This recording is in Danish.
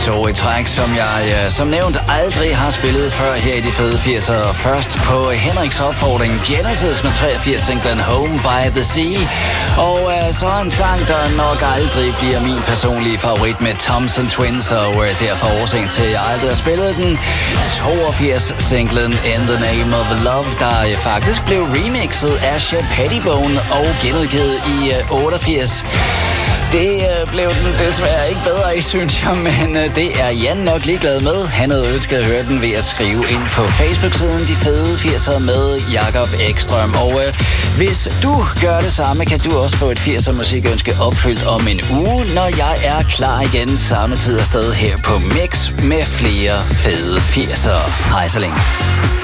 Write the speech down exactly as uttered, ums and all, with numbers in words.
To i træk, som jeg som nævnt aldrig har spillet før her i de fede firsere. Først på Henriks opfordring Genesis med treogfirs-singlen Home by the Sea. Og uh, så en sang, der nok aldrig bliver min personlige favorit med Thompson Twins, og uh, derfor årsagen til, at jeg aldrig har spillet den. toogfirs-singlen In the Name of Love, der uh, faktisk blev remixet af Shep Pettibone og genudgivet i uh, otteogfirs. Det øh, blev den desværre ikke bedre i, synes jeg, men øh, det er Jan nok ligeglad med. Han havde ønsket at høre den ved at skrive ind på Facebook-siden De Fede firser med Jakob Ekstrøm. Og øh, hvis du gør det samme, kan du også få et firser musikønske opfyldt om en uge, når jeg er klar igen samme tid og sted her på Mix med flere fede firser. Hej så længe.